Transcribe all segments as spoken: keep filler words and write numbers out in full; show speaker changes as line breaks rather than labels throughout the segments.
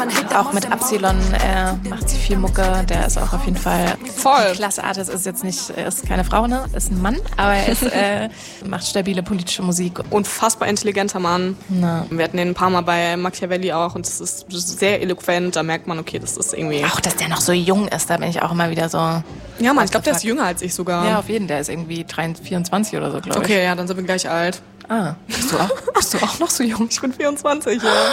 Auch mit Absilon äh, macht sie viel Mucke. Der ist auch auf jeden Fall
voll.
Klasse Artist. Ist jetzt nicht, ist keine Frau, ne? Ist ein Mann, aber er ist, äh, macht stabile politische Musik.
Unfassbar intelligenter Mann.
Na.
Wir hatten ihn ein paar Mal bei Machiavelli auch und das ist sehr eloquent. Da merkt man, okay, das ist irgendwie...
Auch, dass der noch so jung ist, da bin ich auch immer wieder so...
Ja, Mann, ich glaube, der ist jünger als ich sogar.
Ja, auf jeden Fall. Der ist irgendwie vierundzwanzig oder so, glaube ich.
Okay, ja, dann sind wir gleich alt.
Ah, bist du auch, bist du auch noch so jung?
Ich bin vierundzwanzig, ja.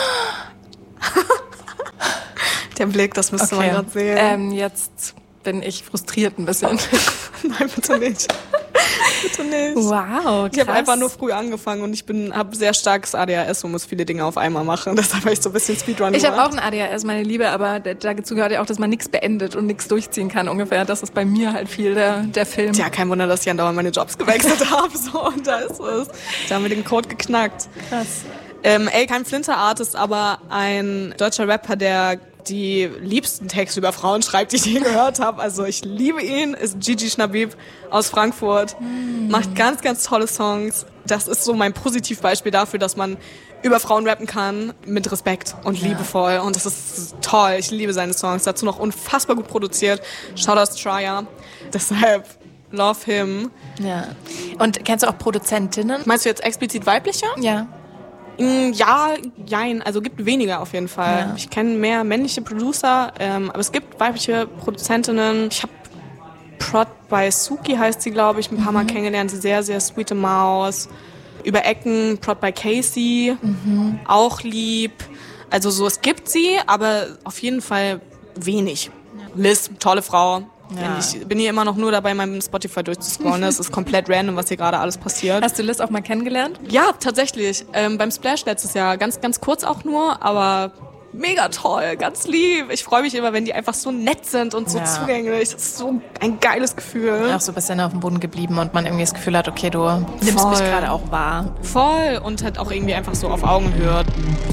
Der Blick, das müsste
okay.
man gerade sehen.
Ähm, jetzt bin ich frustriert ein bisschen.
Nein, bitte nicht. Bitte nicht.
Wow, krass.
Ich habe einfach nur früh angefangen und ich bin habe sehr starkes A D H S und muss viele Dinge auf einmal machen. Deshalb habe ich so ein bisschen Speedrun
Ich
gemacht.
habe auch ein A D H S, meine Liebe, aber dazu gehört ja auch, dass man nichts beendet und nichts durchziehen kann ungefähr. Das ist bei mir halt viel der, der Film.
Ja, kein Wunder, dass ich andauernd meine Jobs gewechselt habe. So, und da ist es. Da haben wir den Code geknackt.
Krass.
Ähm, ey, kein Flinter-Artist, aber ein deutscher Rapper, der die liebsten Texte über Frauen schreibt, die ich je gehört habe. Also ich liebe ihn, ist Gigi Schnabib aus Frankfurt. Mm. Macht ganz, ganz tolle Songs. Das ist so mein Positivbeispiel dafür, dass man über Frauen rappen kann mit Respekt und
ja.
liebevoll. Und das ist toll. Ich liebe seine Songs. Dazu noch unfassbar gut produziert. Shoutouts Trier. Deshalb love him.
Ja. Und kennst du auch Produzentinnen?
Meinst du jetzt explizit weibliche?
Ja.
Ja, jein, also gibt weniger auf jeden Fall.
Ja.
Ich kenne mehr männliche Producer, ähm, aber es gibt weibliche Produzentinnen. Ich habe Prod bei Suki, heißt sie, glaube ich, ein paar mhm. Mal kennengelernt. Sie sehr, sehr sweete Maus. Über Ecken, Prod bei Casey, mhm. auch lieb. Also so, es gibt sie, aber auf jeden Fall wenig. Ja. Liz, tolle Frau. Ja. Ich bin hier immer noch nur dabei, meinem Spotify durchzuscrollen. Es ist komplett random, was hier gerade alles passiert.
Hast du Liz auch mal kennengelernt?
Ja, tatsächlich. Ähm, beim Splash letztes Jahr. Ganz, ganz kurz auch nur, aber mega toll, ganz lieb. Ich freue mich immer, wenn die einfach so nett sind und so ja. zugänglich. Das ist so ein geiles Gefühl.
Auch so ein bisschen auf dem Boden geblieben und man irgendwie das Gefühl hat, okay, du nimmst
Voll.
mich gerade auch wahr.
Voll. Und halt auch irgendwie einfach so auf Augenhöhe.